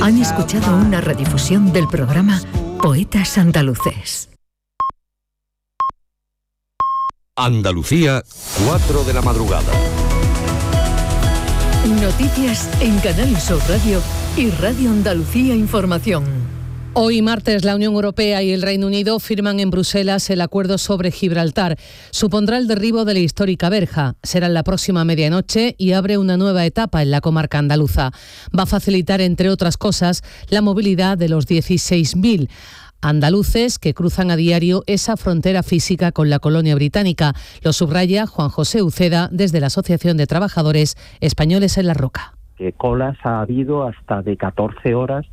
Han escuchado una redifusión del programa Poetas Andaluces. Andalucía, 4 de la madrugada. Noticias en Canal Sur Radio y Radio Andalucía Información. Hoy martes la Unión Europea y el Reino Unido firman en Bruselas el acuerdo sobre Gibraltar. Supondrá el derribo de la histórica verja. Será en la próxima medianoche y abre una nueva etapa en la comarca andaluza. Va a facilitar, entre otras cosas, la movilidad de los 16.000 andaluces que cruzan a diario esa frontera física con la colonia británica. Lo subraya Juan José Uceda desde la Asociación de Trabajadores Españoles en La Roca. Que colas ha habido hasta de 14 horas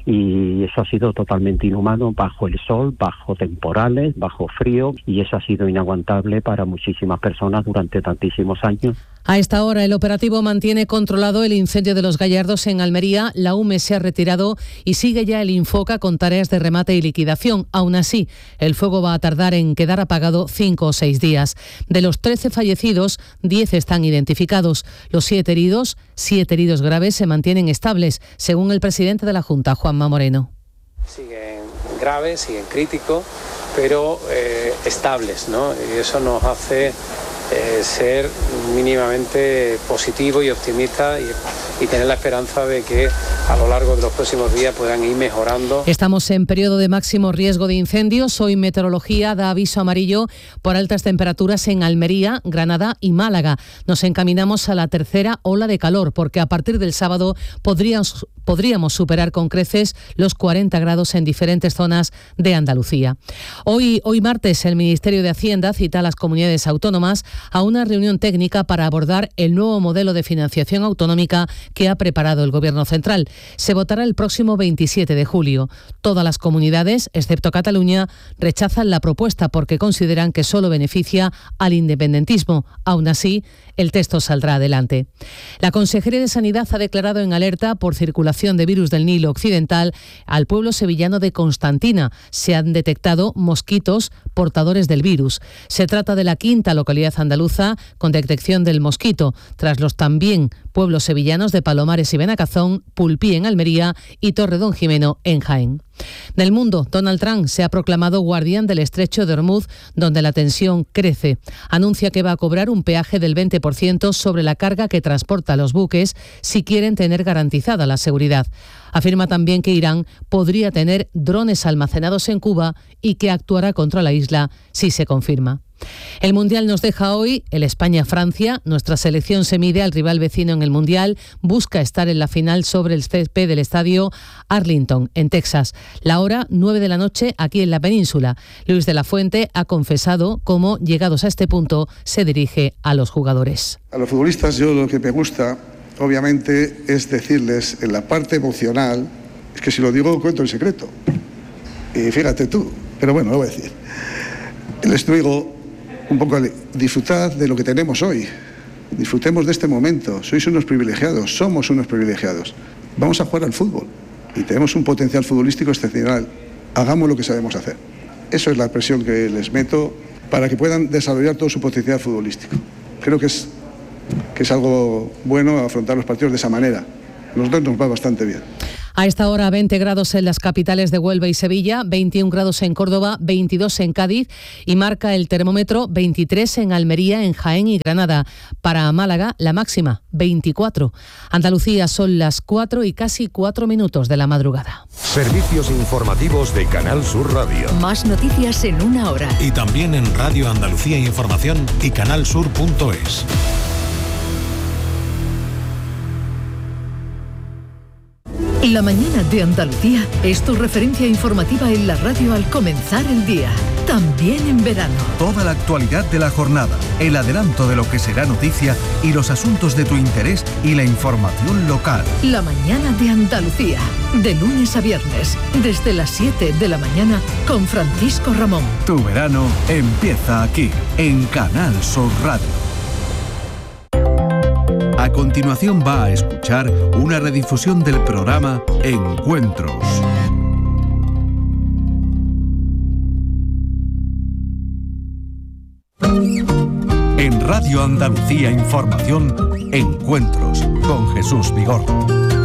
y eso ha sido totalmente inhumano, bajo el sol, bajo temporales, bajo frío, y eso ha sido inaguantable para muchísimas personas durante tantísimos años. A esta hora el operativo mantiene controlado el incendio de Los Gallardos en Almería. La UME se ha retirado y sigue ya el Infoca con tareas de remate y liquidación. Aún así, el fuego va a tardar en quedar apagado 5 o 6 días. De los 13 fallecidos, 10 están identificados. Los 7 heridos graves se mantienen estables, según el presidente de la Junta, Juanma Moreno. Siguen graves, siguen críticos, pero estables, ¿no? Y eso nos hace ser mínimamente positivo y optimista y tener la esperanza de que a lo largo de los próximos días puedan ir mejorando. Estamos en periodo de máximo riesgo de incendios. Hoy Meteorología da aviso amarillo por altas temperaturas en Almería, Granada y Málaga. Nos encaminamos a la tercera ola de calor porque a partir del sábado podríamos superar con creces los 40 grados en diferentes zonas de Andalucía. Hoy martes el Ministerio de Hacienda cita a las comunidades autónomas a una reunión técnica para abordar el nuevo modelo de financiación autonómica que ha preparado el Gobierno central. Se votará el próximo 27 de julio. Todas las comunidades, excepto Cataluña, rechazan la propuesta porque consideran que solo beneficia al independentismo. Aún así, el texto saldrá adelante. La Consejería de Sanidad ha declarado en alerta por circulación de virus del Nilo Occidental al pueblo sevillano de Constantina. Se han detectado mosquitos portadores del virus. Se trata de la quinta localidad andaluza con detección del mosquito, tras los también pueblos sevillanos de Palomares y Benacazón, Pulpí en Almería y Torredonjimeno en Jaén. Del mundo, Donald Trump se ha proclamado guardián del estrecho de Hormuz, donde la tensión crece. Anuncia que va a cobrar un peaje del 20% sobre la carga que transporta los buques si quieren tener garantizada la seguridad. Afirma también que Irán podría tener drones almacenados en Cuba y que actuará contra la isla si se confirma. El Mundial nos deja hoy el España-Francia. Nuestra selección se mide al rival vecino en el Mundial. Busca estar en la final sobre el césped del estadio Arlington, en Texas. La hora 9 de la noche aquí en la península. Luis de la Fuente ha confesado cómo, llegados a este punto, se dirige a los jugadores. A los futbolistas yo lo que me gusta, obviamente, es decirles en la parte emocional, es que si lo digo cuento el secreto. Y fíjate tú, pero bueno, lo voy a decir. Les digo un poco, disfrutad de lo que tenemos hoy, disfrutemos de este momento, sois unos privilegiados, somos unos privilegiados, vamos a jugar al fútbol y tenemos un potencial futbolístico excepcional, hagamos lo que sabemos hacer. Eso es la presión que les meto para que puedan desarrollar todo su potencial futbolístico. Creo que es algo bueno afrontar los partidos de esa manera, nosotros nos va bastante bien. A esta hora 20 grados en las capitales de Huelva y Sevilla, 21 grados en Córdoba, 22 en Cádiz y marca el termómetro 23 en Almería, en Jaén y Granada. Para Málaga, la máxima, 24. Andalucía son las 4 y casi 4 minutos de la madrugada. Servicios informativos de Canal Sur Radio. Más noticias en una hora. Y también en Radio Andalucía Información y canalsur.es. La mañana de Andalucía es tu referencia informativa en la radio al comenzar el día, también en verano. Toda la actualidad de la jornada, el adelanto de lo que será noticia y los asuntos de tu interés y la información local. La mañana de Andalucía, de lunes a viernes, desde las 7 de la mañana con Francisco Ramón. Tu verano empieza aquí, en Canal Sur Radio. A continuación va a escuchar una redifusión del programa Encuentros. En Radio Andalucía Información, Encuentros con Jesús Vigorra.